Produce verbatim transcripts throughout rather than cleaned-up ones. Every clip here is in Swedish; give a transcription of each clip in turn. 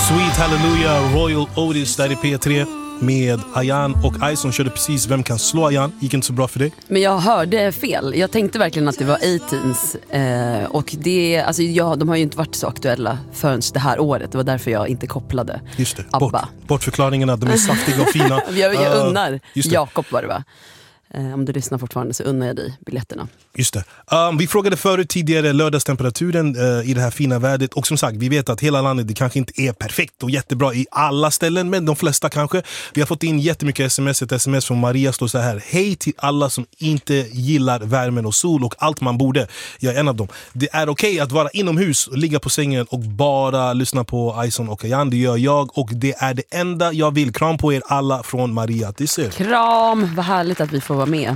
Sweet Hallelujah, Royal Otis där i P tre med Ayan och Ison körde precis Vem kan slå Ayan. Gick inte så bra för dig. Men jag hörde fel. Jag tänkte verkligen att det var A-Teens eh, och det, alltså, ja, de har ju inte varit så aktuella förrän det här året. Det var därför jag inte kopplade. Just det, Abba. Bort, bortförklaringarna, de är saftiga och fina. jag jag uh, unnar Jakob var det va? Eh, om du lyssnar fortfarande så unnar jag dig biljetterna. Just det. Um, vi frågade förut tidigare lördagstemperaturen uh, i det här fina vädret. Och som sagt, vi vet att hela landet det kanske inte är perfekt och jättebra i alla ställen, men de flesta kanske. Vi har fått in jättemycket sms. Ett sms från Maria står så här: hej till alla som inte gillar värmen och sol och allt man borde. Jag är en av dem. Det är okej okay att vara inomhus och ligga på sängen och bara lyssna på Ison och Ayan. Det gör jag och det är det enda jag vill. Kram på er alla från Maria Tisser. Kram, vad härligt att vi får vara med.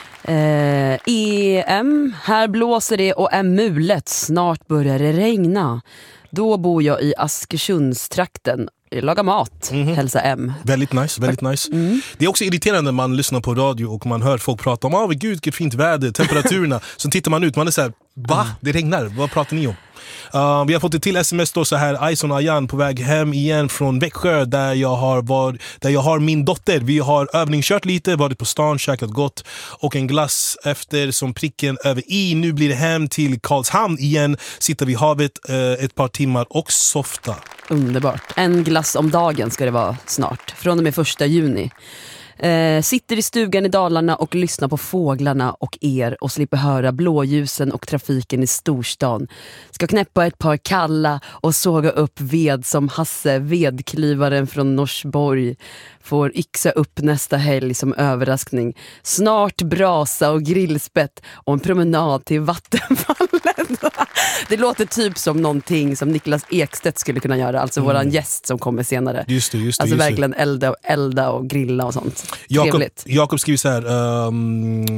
Eh, E M, här blåser det och är mulet. Snart börjar det regna. Då bor jag i Askersundstrakten. Laga mat, mm-hmm. Hälsa M. Väldigt nice, väldigt nice. Mm. Det är också irriterande när man lyssnar på radio och man hör folk prata om åh, oh, gud, vilket fint väder, temperaturerna. Så tittar man ut, man är så här, va? Det regnar, vad pratar ni om? Uh, vi har fått ett till sms då så här: Ison och Ayan på väg hem igen från Växjö där jag har var, där jag har min dotter. Vi har övningskört lite, varit på stan, käkat gott och en glass efter som pricken över i. Nu blir det hem till Karlshamn igen, sitta vid havet uh, ett par timmar och softa. Underbart. En glass om dagen ska det vara snart, från och med första juni. Eh, sitter i stugan i Dalarna och lyssnar på fåglarna och er och slipper höra blåljusen och trafiken i storstan. Ska knäppa ett par kalla och såga upp ved som Hasse, vedklyvaren från Norsborg, får yxa upp nästa helg som överraskning. Snart brasa och grillspett och en promenad till vattenfallet. Det låter typ som någonting som Niklas Ekstedt skulle kunna göra, alltså mm. våran gäst som kommer senare. Just det, just det, alltså just verkligen det. elda och, elda och grilla och sånt. Jakob, Jakob skriver så här: um,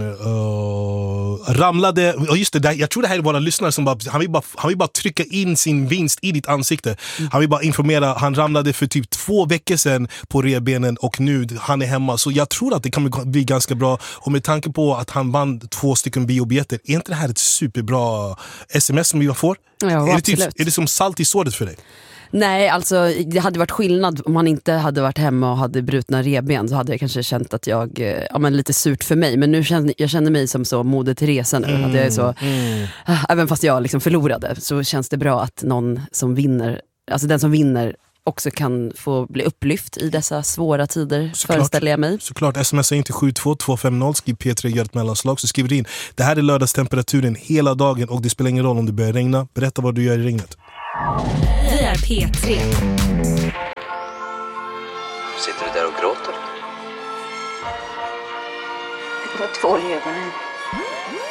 uh, ramlade, och just det där, jag tror det här är våra lyssnare som bara han vill bara han vill bara trycka in sin vinst i ditt ansikte. Mm. Han vill bara informera, han ramlade för typ två veckor sedan på revbenen och nu han är hemma. Så jag tror att det kan bli ganska bra, och med tanke på att han vann två stycken biobiljetter, är inte det här ett superbra sms som vi får? Ja, är, det typ, absolut. är det som salt i såret för dig? Nej, alltså det hade varit skillnad om han inte hade varit hemma och hade brutna revben, så hade jag kanske känt att jag, ja men lite surt för mig, men nu känner jag känner mig som så Moder Teresa nu, mm, att jag är så mm. även fast jag liksom förlorade, så känns det bra att någon som vinner, alltså den som vinner också kan få bli upplyft i dessa svåra tider, såklart, föreställer jag mig. Såklart, smsa in till sju två två fem noll, skriv P tre, gör ett mellanslag, så skriver du in: det här är lördagstemperaturen hela dagen och det spelar ingen roll om det börjar regna. Berätta vad du gör i regnet. Vi är P tre. Sitter du där och gråter? Det var tvål i ögonen.